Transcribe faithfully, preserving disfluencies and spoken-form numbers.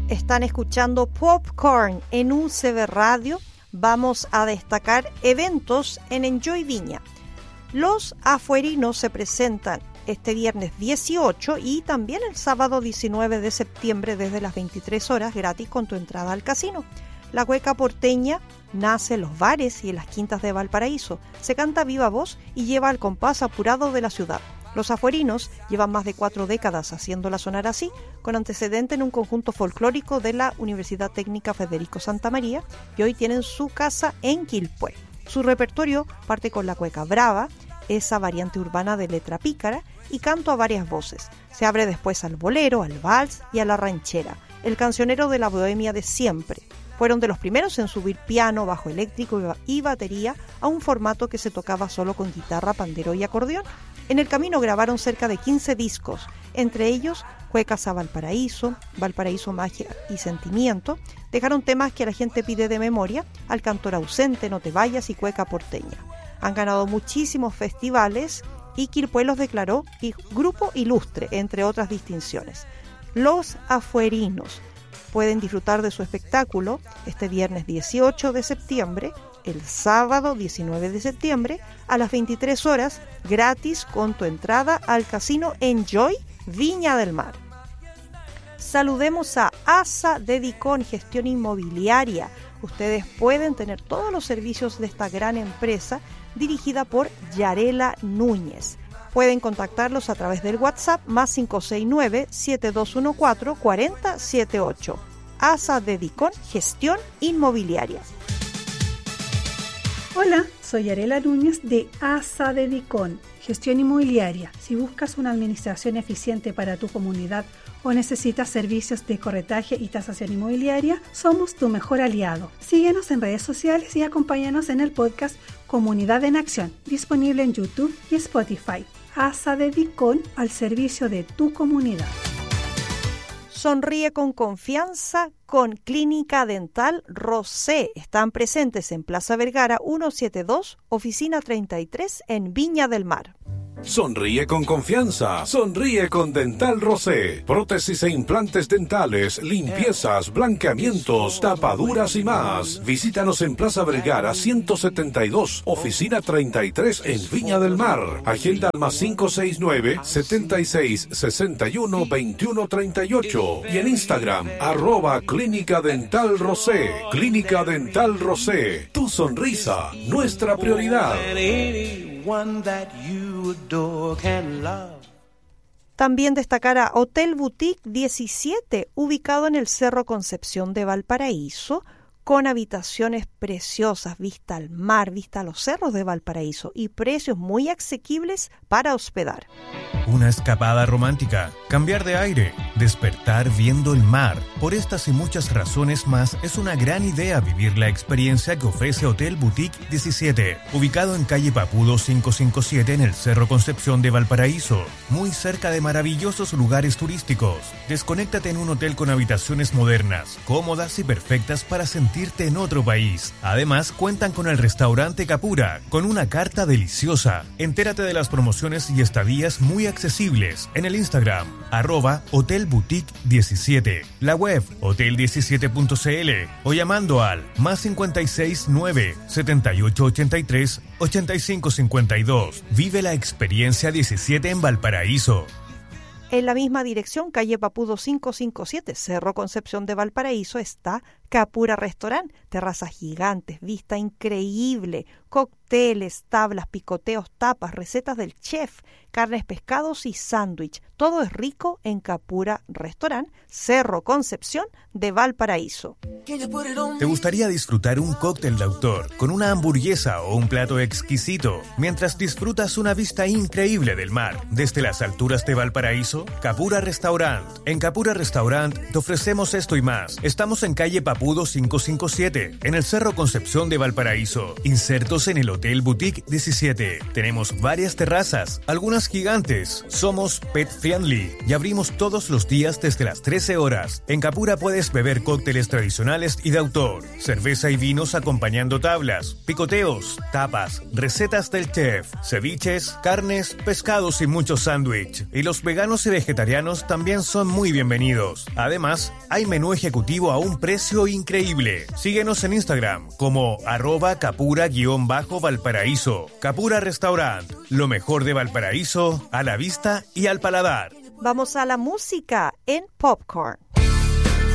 Están escuchando Popcorn en U C B Radio. Vamos a destacar eventos en Enjoy Viña. Los afuerinos se presentan este viernes dieciocho y también el sábado diecinueve de septiembre desde las veintitrés horas, gratis con tu entrada al casino. La cueca porteña nace en los bares y en las quintas de Valparaíso. Se canta a viva voz y lleva el compás apurado de la ciudad. Los afuerinos llevan más de cuatro décadas haciéndola sonar así, con antecedente en un conjunto folclórico de la Universidad Técnica Federico Santa María, y hoy tienen su casa en Quilpué. Su repertorio parte con la cueca brava, esa variante urbana de letra pícara, y canto a varias voces. Se abre después al bolero, al vals y a la ranchera, el cancionero de la bohemia de siempre. Fueron de los primeros en subir piano, bajo eléctrico y batería a un formato que se tocaba solo con guitarra, pandero y acordeón. En el camino grabaron cerca de quince discos, entre ellos Cuecas a Valparaíso, Valparaíso Magia y Sentimiento. Dejaron temas que la gente pide de memoria, Al cantor ausente, No te vayas y Cueca porteña. Han ganado muchísimos festivales y Quilpué los declaró Grupo Ilustre, entre otras distinciones. Los afuerinos pueden disfrutar de su espectáculo este viernes dieciocho de septiembre, el sábado diecinueve de septiembre a las veintitrés horas, gratis con tu entrada al casino Enjoy Viña del Mar. Saludemos a ASA Dedicon Gestión Inmobiliaria. Ustedes pueden tener todos los servicios de esta gran empresa dirigida por Yarela Núñez. Pueden contactarlos a través del WhatsApp más cinco seis nueve, siete dos uno cuatro, cuatro cero siete ocho. ASA Dedicon Gestión Inmobiliaria. Hola, soy Arela Núñez de ASA Dedicon, Gestión Inmobiliaria. Si buscas una administración eficiente para tu comunidad o necesitas servicios de corretaje y tasación inmobiliaria, somos tu mejor aliado. Síguenos en redes sociales y acompáñanos en el podcast Comunidad en Acción, disponible en YouTube y Spotify. ASA Dedicon, al servicio de tu comunidad. Sonríe con confianza con Clínica Dental Rosé. Están presentes en Plaza Vergara ciento setenta y dos, oficina treinta y tres en Viña del Mar. Sonríe con confianza, sonríe con Dental Rosé. Prótesis e implantes dentales, limpiezas, blanqueamientos, tapaduras y más. Visítanos en Plaza Vergara ciento setenta y dos, oficina treinta y tres en Viña del Mar. Agenda más cinco seis nueve, setenta y seis, sesenta y uno, veintiuno treinta y ocho. Y en Instagram, arroba Clínica Dental Rosé. Clínica Dental Rosé. Tu sonrisa, nuestra prioridad. También destacar a Hotel Boutique diecisiete, ubicado en el Cerro Concepción de Valparaíso, con habitaciones preciosas, vista al mar, vista a los cerros de Valparaíso y precios muy asequibles para hospedar. Una escapada romántica, cambiar de aire, despertar viendo el mar. Por estas y muchas razones más, es una gran idea vivir la experiencia que ofrece Hotel Boutique diecisiete, ubicado en calle Papudo quinientos cincuenta y siete en el Cerro Concepción de Valparaíso, muy cerca de maravillosos lugares turísticos. Desconéctate en un hotel con habitaciones modernas, cómodas y perfectas para sentirte en otro país. Además, cuentan con el restaurante Capura, con una carta deliciosa. Entérate de las promociones y estadías muy accesibles en el Instagram, arroba Hotel Boutique diecisiete, la web hotel diecisiete punto c l o llamando al más cincuenta y seis nueve, setenta y ocho ochenta y tres, ochenta y cinco cincuenta y dos. Vive la experiencia diecisiete en Valparaíso. En la misma dirección, calle Papudo quinientos cincuenta y siete, Cerro Concepción de Valparaíso, está Capura Restaurant. Terrazas gigantes, vista increíble, cócteles, tablas, picoteos, tapas, recetas del chef, carnes, pescados y sándwich. Todo es rico en Capura Restaurant, Cerro Concepción de Valparaíso. ¿Te gustaría disfrutar un cóctel de autor con una hamburguesa o un plato exquisito mientras disfrutas una vista increíble del mar desde las alturas de Valparaíso? Capura Restaurant. En Capura Restaurant te ofrecemos esto y más. Estamos en calle Papudo Mapudo quinientos cincuenta y siete, en el Cerro Concepción de Valparaíso. Insertos en el Hotel Boutique diecisiete. Tenemos varias terrazas, algunas gigantes. Somos pet friendly y abrimos todos los días desde las trece horas. En Capura puedes beber cócteles tradicionales y de autor, cerveza y vinos acompañando tablas, picoteos, tapas, recetas del chef, ceviches, carnes, pescados y muchos sándwich. Y los veganos y vegetarianos también son muy bienvenidos. Además, hay menú ejecutivo a un precio increíble. Síguenos en Instagram como arroba capura-valparaíso. Capura Restaurant, lo mejor de Valparaíso, a la vista y al paladar. Vamos a la música en Popcorn.